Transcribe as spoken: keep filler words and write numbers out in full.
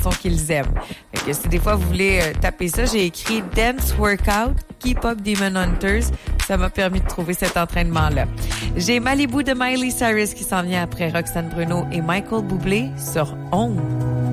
qu'ils aiment. Fait que si des fois vous voulez euh, taper ça, j'ai écrit Dance Workout, Keep Up Demon Hunters. Ça m'a permis de trouver cet entraînement-là. J'ai Malibu de Miley Cyrus qui s'en vient après Roxane Bruno et Michael Bublé sur Home.